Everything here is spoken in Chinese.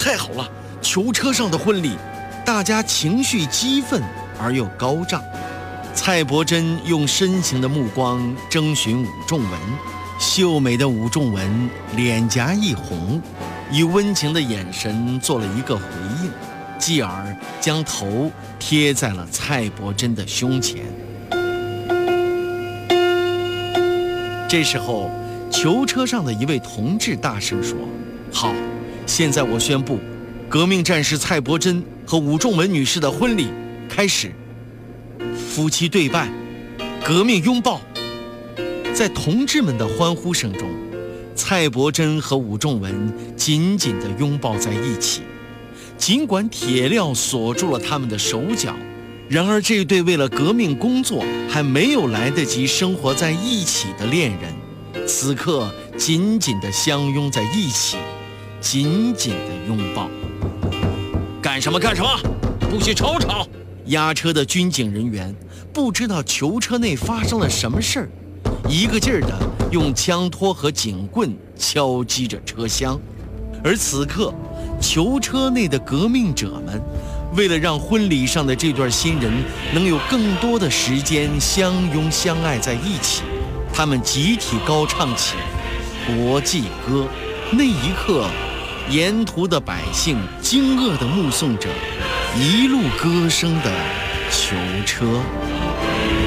太好了！囚车上的婚礼，大家情绪激愤而又高涨。蔡伯珍用深情的目光征询武仲文，秀美的武仲文脸颊一红，以温情的眼神做了一个回应，继而将头贴在了蔡伯珍的胸前。这时候，囚车上的一位同志大声说：“好，现在我宣布，革命战士蔡伯珍和武仲文女士的婚礼开始。夫妻对拜，革命拥抱。”在同志们的欢呼声中，蔡伯珍和武仲文紧紧地拥抱在一起。尽管铁镣锁住了他们的手脚，然而这对为了革命工作还没有来得及生活在一起的恋人，此刻紧紧地相拥在一起，紧紧地拥抱。干什么干什么，不许吵吵！押车的军警人员不知道囚车内发生了什么事儿，一个劲儿地用枪托和警棍敲击着车厢。而此刻，囚车内的革命者们为了让婚礼上的这对新人能有更多的时间相拥相爱在一起，他们集体高唱起国际歌。那一刻，沿途的百姓惊愕地目送着一路歌声的囚车。